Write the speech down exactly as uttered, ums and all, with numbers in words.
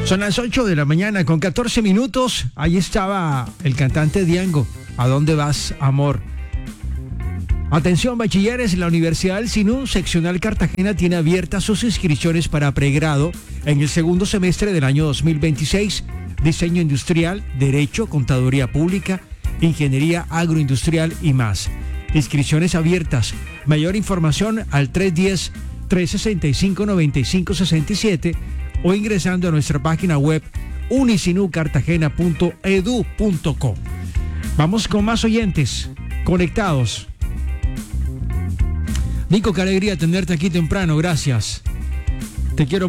Son las ocho de la mañana con catorce minutos. Ahí estaba el cantante Diango. ¿A dónde vas, amor? Atención, bachilleres, la Universidad del Sinú, seccional Cartagena, tiene abiertas sus inscripciones para pregrado en el segundo semestre del año dos mil veintiséis. Diseño industrial, derecho, contaduría pública, ingeniería agroindustrial y más. Inscripciones abiertas. Mayor información al tres uno cero, tres seis cinco, nueve cinco seis siete o ingresando a nuestra página web unisinucartagena punto edu punto co. Vamos con más oyentes conectados. Nico, qué alegría tenerte aquí temprano, gracias. Te quiero